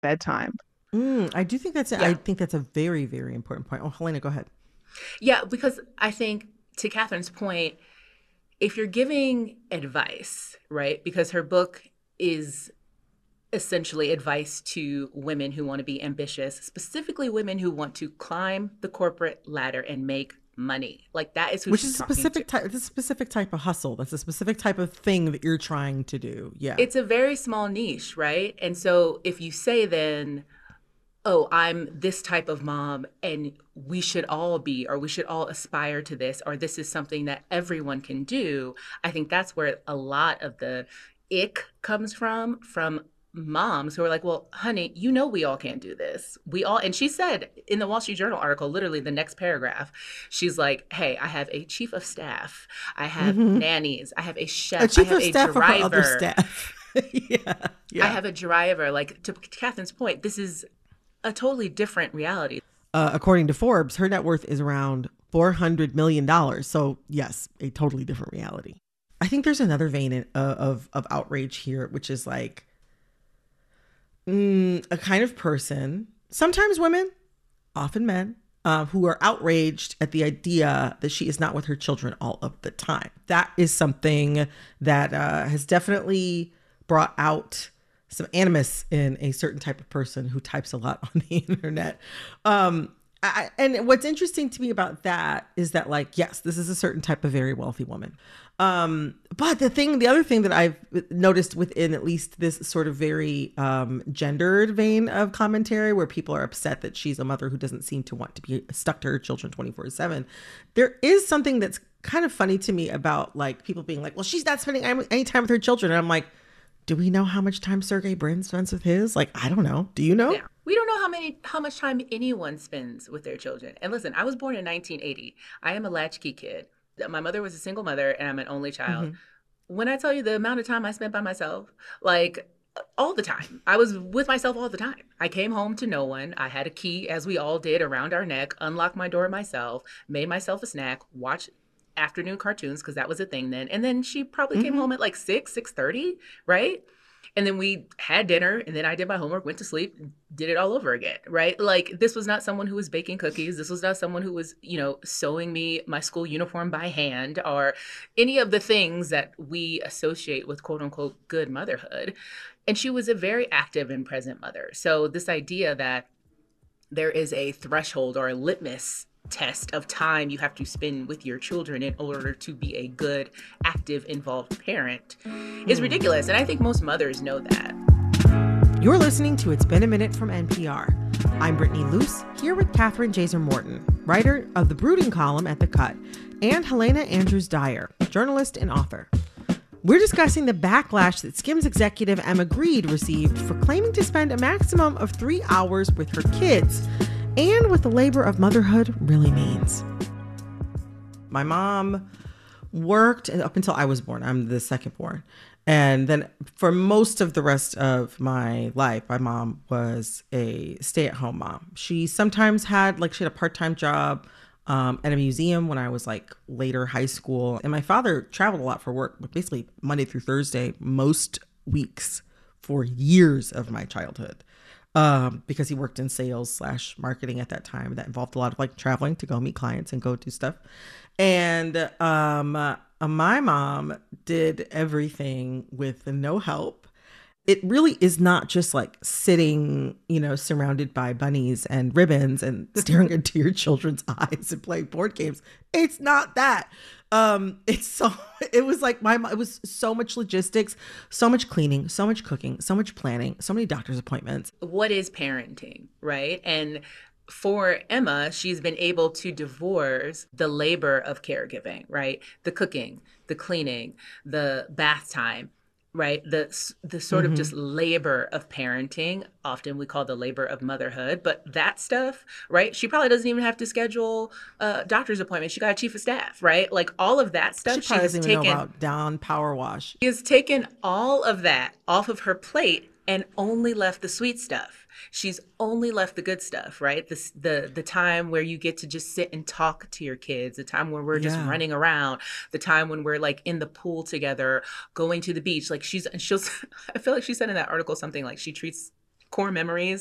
bedtime. I do think I Yeah. think that's a very, very important point. Oh, Helena, go ahead. Yeah, because I think to Catherine's point, if you're giving advice, right? Because her book is essentially advice to women who want to be ambitious, specifically women who want to climb the corporate ladder and make money. Like that is who Which she's is a talking to. specific type. It's a specific type of hustle. That's a specific type of thing that you're trying to do. Yeah. It's a very small niche, right? And so if you say then, oh, I'm this type of mom and we should all be, or we should all aspire to this, or this is something that everyone can do, I think that's where a lot of the ick comes from moms who are like, well, honey, you know, we all can't do this. We all, and she said in the Wall Street Journal article, literally the next paragraph, she's like, hey, I have a chief of staff, I have Hmm. nannies, I have a A chef, I chief have of a staff of her other driver. staff. Yeah. I Yeah. have a driver. Like to Catherine's point, this is a totally different reality. According to Forbes, her net worth is around $400 million. So yes, a totally different reality. I think there's another vein of outrage here, which is like a kind of person, sometimes women, often men, who are outraged at the idea that she is not with her children all of the time. That is something that has definitely brought out some animus in a certain type of person who types a lot on the internet. And what's interesting to me about that is that, like, yes, this is a certain type of very wealthy woman. But the other thing that I've noticed within at least this sort of very gendered vein of commentary, where people are upset that she's a mother who doesn't seem to want to be stuck to her children 24/7, there is something that's kind of funny to me about like people being like, well, she's not spending any time with her children. And I'm like, do we know how much time Sergey Brin spends with his? Like, I don't know. Do you know? Yeah. We don't know how much time anyone spends with their children. And listen, I was born in 1980. I am a latchkey kid. My mother was a single mother and I'm an only child. Mm-hmm. When I tell you the amount of time I spent by myself, like all the time. I was with myself all the time. I came home to no one. I had a key, as we all did, around our neck, unlocked my door myself, made myself a snack, watched afternoon cartoons because that was a thing then. And then she probably came Mm-hmm. home at like 6:30, right? And then we had dinner and then I did my homework, went to sleep, did it all over again, right? Like this was not someone who was baking cookies. This was not someone who was, sewing me my school uniform by hand or any of the things that we associate with quote unquote good motherhood. And she was a very active and present mother. So this idea that there is a threshold or a litmus test of time you have to spend with your children in order to be a good, active, involved parent is ridiculous. And I think most mothers know that. You're listening to It's Been a Minute from NPR. I'm Brittany Luce, here with Catherine Jaser Morton, writer of the Brooding column at The Cut, and Helena Andrews Dyer, journalist and author. We're discussing the backlash that Skims executive Emma Grede received for claiming to spend a maximum of 3 hours with her kids, and what the labor of motherhood really means. My mom worked up until I was born. I'm the second born. And then for most of the rest of my life, my mom was a stay-at-home mom. She sometimes she had a part-time job at a museum when I was like later high school. And my father traveled a lot for work, basically Monday through Thursday, most weeks for years of my childhood. Because he worked in sales/marketing at that time. That involved a lot of like traveling to go meet clients and go do stuff. And my mom did everything with no help. It really is not just like sitting, surrounded by bunnies and ribbons and staring into your children's eyes and playing board games. It's not that. It was like it was so much logistics, so much cleaning, so much cooking, so much planning, so many doctor's appointments. What is parenting, right? And for Emma, she's been able to divorce the labor of caregiving, right? The cooking, the cleaning, the bath time, right? The sort of just Mm-hmm. labor of parenting, often we call the labor of motherhood, but that stuff, right? She probably doesn't even have to schedule a doctor's appointment. She got a chief of staff, right? Like all of that She stuff probably doesn't even know about down power wash. she has taken all of that off of her plate and only left the sweet stuff. She's only left the good stuff, right? The time where you get to just sit and talk to your kids, the time where we're just Yeah. running around, the time when we're like in the pool together, going to the beach. Like she'll I feel like she said in that article something like she treats core memories